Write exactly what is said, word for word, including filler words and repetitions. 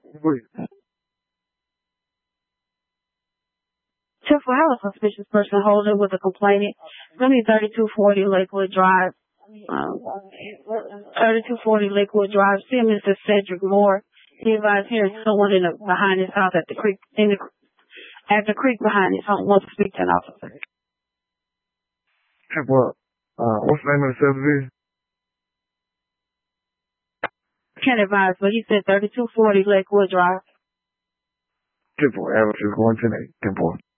Wait. ten four, have a suspicious person holding with a complainant. It's going to be thirty-two forty Lakewood Drive. Um, thirty-two forty Lakewood Drive. See Mister Cedric Moore. He advised here is someone in the, behind his house at the creek, in the, at the creek behind his home wants to speak to an officer. ten four, uh, what's the name of the subdivision? Can't advise, but he said thirty-two forty Lakewood Drive. ten four, average is going to ten four.